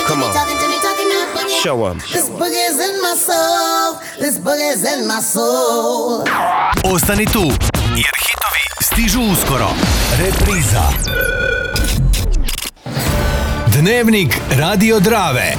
Come on. Show 'em. This boogie's in my soul. This boogie's in my soul. Ostani tu, jer hitovi stižu uskoro. Repriza. Dnevnik Radio Drave.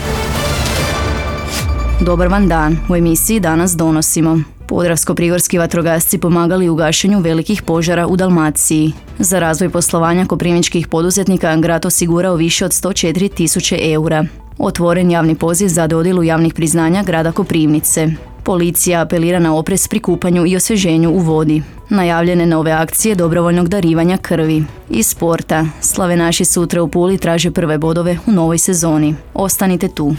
Dobar vam dan. U emisiji danas donosimo. Podravsko-prigorski vatrogasci pomagali u gašenju velikih požara u Dalmaciji. Za razvoj poslovanja koprivničkih poduzetnika grad osigurao više od 104.000 eura. Otvoren javni poziv za dodjelu javnih priznanja grada Koprivnice. Policija apelira na oprez pri kupanju i osvježenju u vodi. Najavljene nove akcije dobrovoljnog darivanja krvi. Iz sporta. Slavenaši sutra u Puli traže prve bodove u novoj sezoni. Ostanite tu.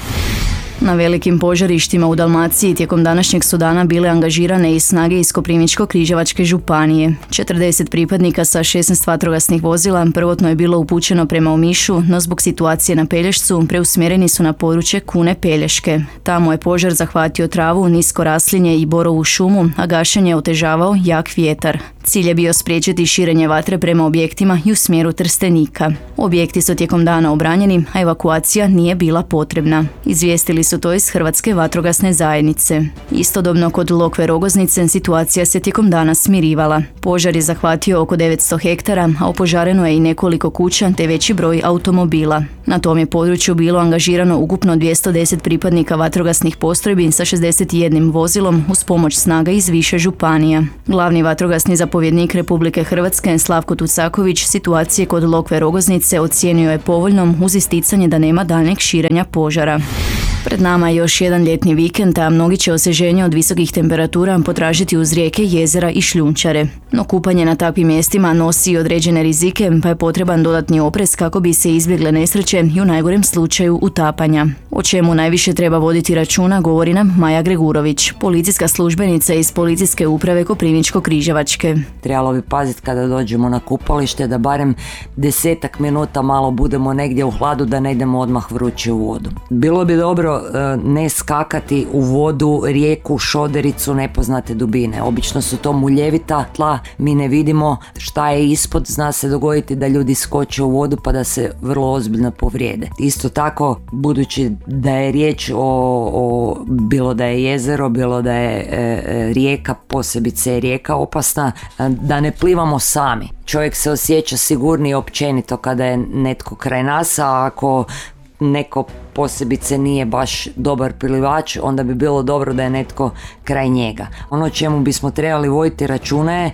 Na velikim požarištima u Dalmaciji tijekom današnjeg su dana bile angažirane i snage iz Koprivničko-križevačke županije. 40 pripadnika sa 16 vatrogasnih vozila prvotno je bilo upućeno prema Omišu, no zbog situacije na Pelješcu preusmjereni su na područje Kune Pelješke. Tamo je požar zahvatio travu, nisko raslinje i borovu šumu, a gašenje otežavao jak vjetar. Cilj je bio spriječiti širenje vatre prema objektima i u smjeru Trstenika. Objekti su tijekom dana obranjeni, a evakuacija nije bila potrebna. Izvijestili su to iz Hrvatske vatrogasne zajednice. Istodobno kod Lokve Rogoznice situacija se tijekom dana smirivala. Požar je zahvatio oko 900 hektara, a opožareno je i nekoliko kuća te veći broj automobila. Na tom je području bilo angažirano ukupno 210 pripadnika vatrogasnih postrojbi sa 61 vozilom uz pomoć snaga iz više županija. Glavni vatrogasni zapovjednik Republike Hrvatske Slavko Tucaković situacije kod Lokve Rogoznice ocijenio je povoljnom uz isticanje da nema daljnjeg širenja požara. Pred nama je još jedan ljetni vikend, a mnogi će osvježenje od visokih temperatura potražiti uz rijeke, jezera i šljunčare. No kupanje na takvim mjestima nosi i određene rizike, pa je potreban dodatni oprez kako bi se izbjegle nesreće i u najgorem slučaju utapanja. O čemu najviše treba voditi računa govori nam Maja Gregurović, policijska službenica iz Policijske uprave Koprivničko-križevačke. Trebalo bi paziti kada dođemo na kupalište da barem 10 minuta malo budemo negdje u hladu, da ne idemo odmah vruće u vodu. Bilo bi dobro ne skakati u vodu, rijeku, šodericu nepoznate dubine. Obično su to muljevita tla, mi ne vidimo šta je ispod, zna se dogoditi da ljudi skoče u vodu pa da se vrlo ozbiljno povrijede. Isto tako, budući da je riječ o bilo da je jezero, bilo da je rijeka, posebice je rijeka opasna, da ne plivamo sami. Čovjek se osjeća sigurniji općenito kada je netko kraj nas, a ako neko posebice nije baš dobar plivač, onda bi bilo dobro da je netko kraj njega. Ono čemu bismo trebali voditi računa je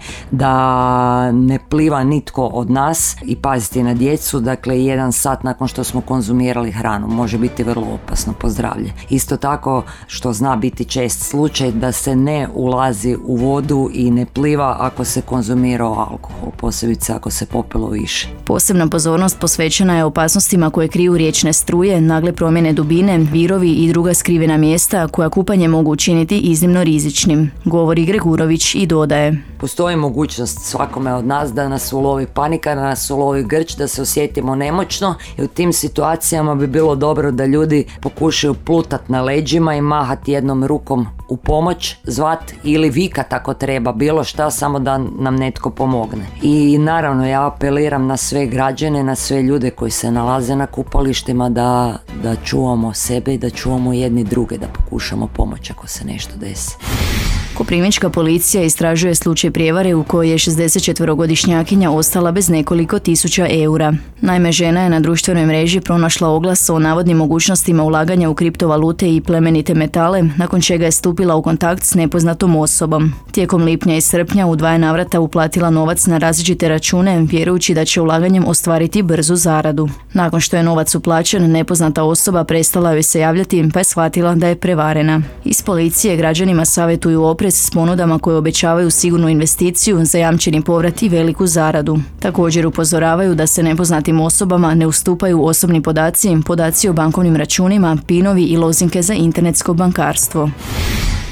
da ne pliva nitko od nas i paziti na djecu, dakle 1 sat nakon što smo konzumirali hranu može biti vrlo opasno po zdravlje. Isto tako, što zna biti čest slučaj, da se ne ulazi u vodu i ne pliva ako se konzumirao alkohol, posebice ako se popilo više. Posebna pozornost posvećena je opasnostima koje kriju riječne struje, nagle promjene dubine, virovi i druga skrivena mjesta koja kupanje mogu učiniti iznimno rizičnim, govori Gregurović i dodaje. Postoji mogućnost svakome od nas da nas ulovi panika, da nas ulovi grč, da se osjetimo nemoćno i u tim situacijama bi bilo dobro da ljudi pokušaju plutat na leđima i mahati jednom rukom u pomoć, zvat ili vikat ako treba, bilo šta, samo da nam netko pomogne. I naravno ja apeliram na sve građane, na sve ljude koji se nalaze na kupalištima da čuvamo sebe i da čuvamo jedni druge, da pokušamo pomoći ako se nešto desi. Koprivnička policija istražuje slučaj prijevare u kojoj je 64-godišnjakinja ostala bez nekoliko tisuća eura. Naime, žena je na društvenoj mreži pronašla oglas o navodnim mogućnostima ulaganja u kriptovalute i plemenite metale, nakon čega je stupila u kontakt s nepoznatom osobom. Tijekom lipnja i srpnja u 2 navrata uplatila novac na različite račune, vjerujući da će ulaganjem ostvariti brzu zaradu. Nakon što je novac uplaćen, nepoznata osoba prestala joj se javljati, pa je shvatila da je prevarena. Iz policije građanima savjetuju oprez s ponudama koje obećavaju sigurnu investiciju, zajamčeni povrat i veliku zaradu. Također upozoravaju da se nepoznatim osobama ne ustupaju osobni podaci, podaci o bankovnim računima, pinovi i lozinke za internetsko bankarstvo.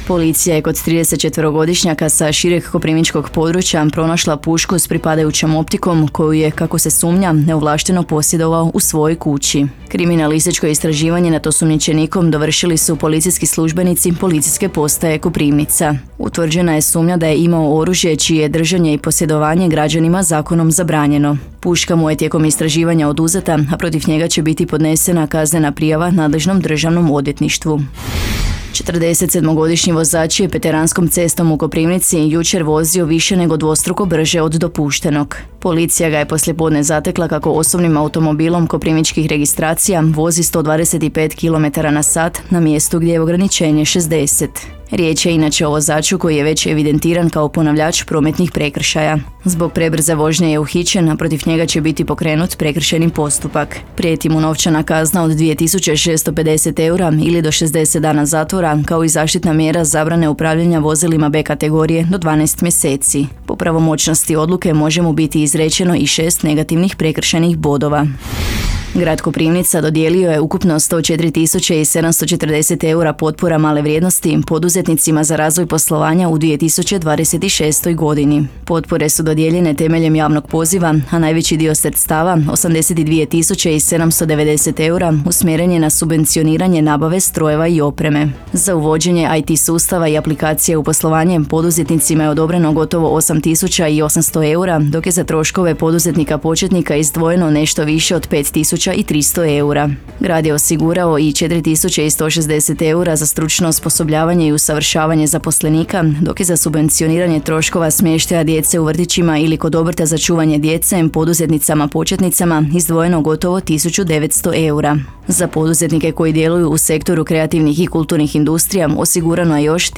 Policija je kod 34-godišnjaka sa šireg koprivničkog područja pronašla pušku s pripadajućom optikom koju je, kako se sumnja, neovlašteno posjedovao u svojoj kući. Kriminalističko istraživanje nad osumnjičenikom dovršili su policijski službenici policijske postaje Koprivnica. Utvrđena je sumnja da je imao oružje čije je držanje i posjedovanje građanima zakonom zabranjeno. Puška mu je tijekom istraživanja oduzeta, a protiv njega će biti podnesena kaznena prijava nadležnom državnom odvjetništvu. 47-godišnji vozač je Peteranskom cestom u Koprivnici jučer vozio više nego dvostruko brže od dopuštenog. Policija ga je poslijepodne zatekla kako osobnim automobilom koprivničkih registracija vozi 125 km/h na mjestu gdje je ograničenje 60. Riječ je inače o vozaču koji je već evidentiran kao ponavljač prometnih prekršaja. Zbog prebrze vožnje je uhićen, a protiv njega će biti pokrenut prekršajni postupak. Prijeti mu novčana kazna od 2650 eura ili do 60 dana zatvora, kao i zaštitna mjera zabrane upravljanja vozilima B kategorije do 12 mjeseci. Po pravomoćnosti odluke može mu biti izrečeno i 6 negativnih prekršajnih bodova. Grad Koprivnica dodijelio je ukupno 104.740 eura potpora male vrijednosti poduzetnicima za razvoj poslovanja u 2026. godini. Potpore su dodijeljene temeljem javnog poziva, a najveći dio sredstava, 82.790 eura, usmjeren je na subvencioniranje nabave strojeva i opreme. Za uvođenje IT sustava i aplikacije u poslovanje poduzetnicima je odobreno gotovo 8.800 eura, dok je za troškove poduzetnika početnika izdvojeno nešto više od 5.300 eura. Grad je osigurao i 4.160 eura za stručno osposobljavanje i usavršavanje zaposlenika, dok je za subvencioniranje troškova smještaja djece u vrtićima ili kod obrta za čuvanje djece poduzetnicama početnicama izdvojeno gotovo 1.900 eura. Za poduzetnike koji djeluju u sektoru kreativnih i kulturnih industrija osigurano je još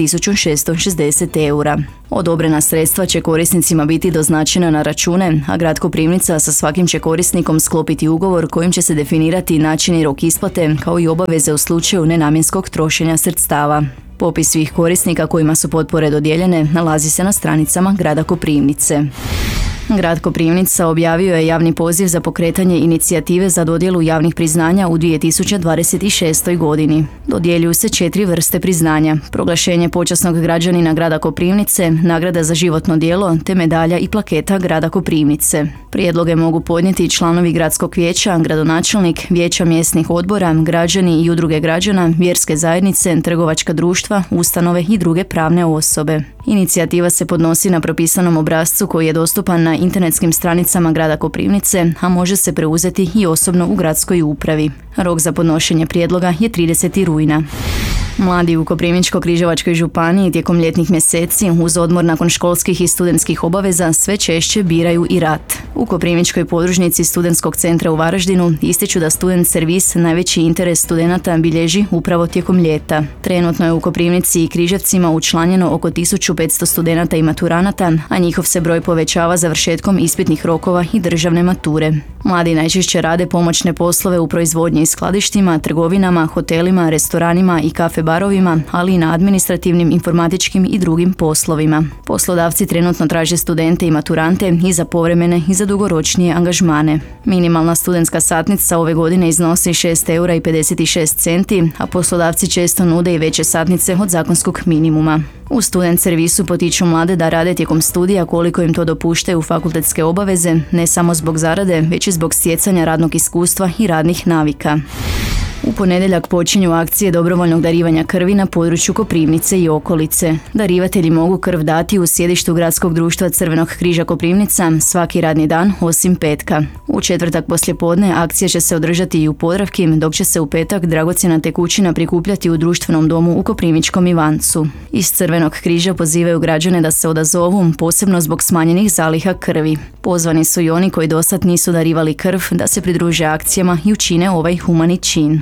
1.660 eura. Odobrena sredstva će korisnicima biti doznačena na račune, a grad Koprivnica sa svakim će korisnikom sklopiti ugovor kojim će se definirati način i rok isplate, kao i obaveze u slučaju nenamjenskog trošenja sredstava. Popis svih korisnika kojima su potpore dodijeljene nalazi se na stranicama grada Koprivnice. Grad Koprivnica objavio je javni poziv za pokretanje inicijative za dodjelu javnih priznanja u 2026. godini. Dodjeljuju se 4 vrste priznanja: proglašenje počasnog građanina grada Koprivnice, nagrada za životno djelo te medalja i plaketa grada Koprivnice. Prijedloge mogu podnijeti članovi gradskog vijeća, gradonačelnik, vijeća mjesnih odbora, građani i udruge građana, vjerske zajednice, trgovačka društva, ustanove i druge pravne osobe. Inicijativa se podnosi na propisanom obrascu koji je dostupan na internetskim stranicama grada Koprivnice, a može se preuzeti i osobno u gradskoj upravi. Rok za podnošenje prijedloga je 30. rujna. Mladi u Koprivničko-križevačkoj županiji tijekom ljetnih mjeseci uz odmor nakon školskih i studentskih obaveza sve češće biraju i rat. U Koprivničkoj podružnici Studentskog centra u Varaždinu ističu da student servis najveći interes studenata bilježi upravo tijekom ljeta. Trenutno je u Koprivnici i Križevcima učlanjeno oko 1500 studenata i maturanata, a njihov se broj povećava završetkom ispitnih rokova i državne mature. Mladi najčešće rade pomoćne poslove u proizvodnji i skladištima, trgovinama, hotelima, restoranima i kafe barovima, ali i na administrativnim, informatičkim i drugim poslovima. Poslodavci trenutno traže studente i maturante i za povremene i za dugoročnije angažmane. Minimalna studentska satnica ove godine iznosi 6,56 eura, a poslodavci često nude i veće satnice od zakonskog minimuma. U student servisu potiču mlade da rade tijekom studija koliko im to dopuštaju fakultetske obaveze, ne samo zbog zarade, već i zbog stjecanja radnog iskustva i radnih navika. U ponedjeljak počinju akcije dobrovoljnog darivanja krvi na području Koprivnice i okolice. Darivatelji mogu krv dati u sjedištu Gradskog društva Crvenog križa Koprivnica svaki radni dan osim petka. U četvrtak poslijepodne akcija će se održati i u Podravki, dok će se u petak dragocjena tekućina prikupljati u društvenom domu u Koprivničkom Ivancu. Iz Crvenog križa pozivaju građane da se odazovu, posebno zbog smanjenih zaliha krvi. Pozvani su i oni koji dosad nisu darivali krv da se pridruže akcijama i učine ovaj humani čin.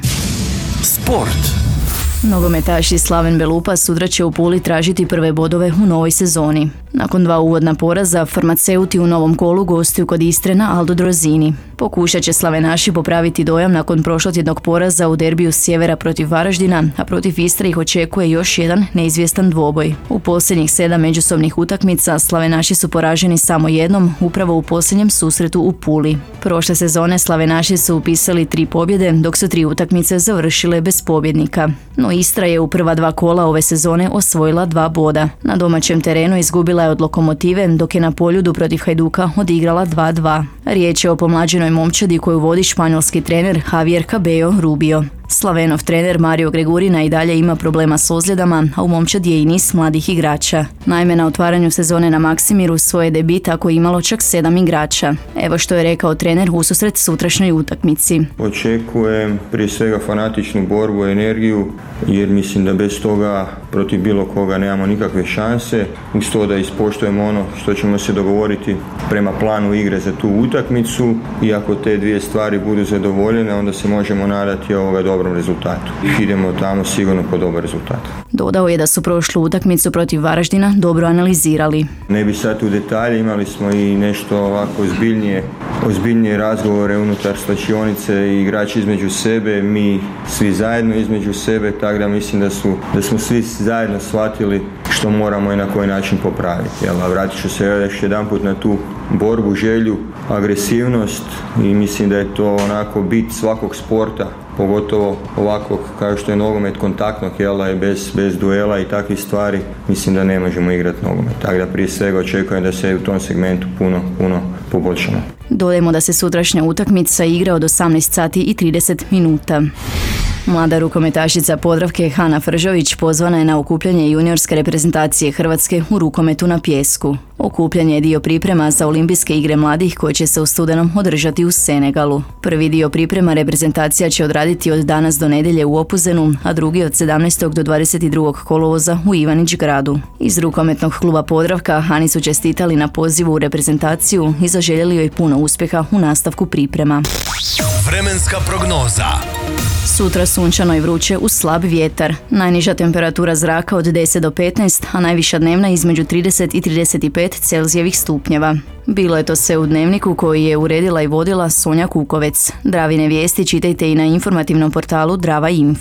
Sport. Nogometaši Slaven Belupa sutra će u Puli tražiti prve bodove u novoj sezoni. Nakon 2 uvodna poraza, farmaceuti u novom kolu gostuju kod Istre na Aldo Drozini. Pokušat će slavenaši popraviti dojam nakon prošlotjednog poraza u derbiju sjevera protiv Varaždina, a protiv Istre ih očekuje još jedan neizvjestan dvoboj. U posljednjih 7 međusobnih utakmica slavenaši su poraženi samo jednom, upravo u posljednjem susretu u Puli. Prošle sezone slavenaši su upisali 3 pobjede, dok su 3 utakmice završile bez pobjednika. No Istra je u prva 2 kola ove sezone osvojila 2 boda. Na domaćem terenu izgubila je od Lokomotive, dok je na Poljudu protiv Hajduka odigrala 2-2. Riječ je o pomlađenoj momčadi koju vodi španjolski trener Javier Cabello Rubio. Slavenov trener Mario Gregurina i dalje ima problema s ozljedama, a u momčadi je i niz mladih igrača. Naime, na otvaranju sezone na Maksimiru svoje debit tako je imalo čak 7 igrača. Evo što je rekao trener ususret sutrašnjoj utakmici. Očekujem prije svega fanatičnu borbu i energiju, jer mislim da bez toga protiv bilo koga nemamo nikakve šanse. Uz to da ispoštujemo ono što ćemo se dogovoriti prema planu igre za tu utakmicu, i ako te 2 stvari budu zadovoljene, onda se možemo nadati dobrom rezultatu. Idemo tamo sigurno po dobar rezultat. Dodao je da su prošlu utakmicu protiv Varaždina dobro analizirali. Ne bi sad u detalje, imali smo i nešto ovako ozbiljnije razgovore unutar slačionice i igrači između sebe, mi svi zajedno između sebe, tako da mislim da smo svi zajedno shvatili što moramo i na koji način popraviti. A vratit ću se još jedanput na tu borbu, želju, agresivnost, i mislim da je to onako bit svakog sporta, pogotovo ovakvog kao što je nogomet, kontaktnog, i bez duela i takvih stvari, mislim da ne možemo igrati nogomet. Tako da prije svega očekujem da se u tom segmentu puno poboljšamo. Dodajmo da se sutrašnja utakmica igra od 18:30 minuta. Mlada rukometašica Podravke Hana Fržović pozvana je na okupljanje juniorske reprezentacije Hrvatske u rukometu na pijesku. Okupljanje je dio priprema za Olimpijske igre mladih koje će se u studenom održati u Senegalu. Prvi dio priprema reprezentacija će odraditi od danas do nedjelje u Opuzenu, a drugi od 17. do 22. kolovoza u Ivanić Gradu. Iz rukometnog kluba Podravka Hani su čestitali na pozivu u reprezentaciju i zaželjeli joj puno uspjeha u nastavku priprema. Vremenska prognoza. Sutra sunčano i vruće uz slab vjetar. Najniža temperatura zraka od 10 do 15, a najviša dnevna između 30 i 35 Celzijevih stupnjeva. Bilo je to sve u dnevniku koji je uredila i vodila Sonja Kukovec. Dravine vijesti čitajte i na informativnom portalu Drava Info.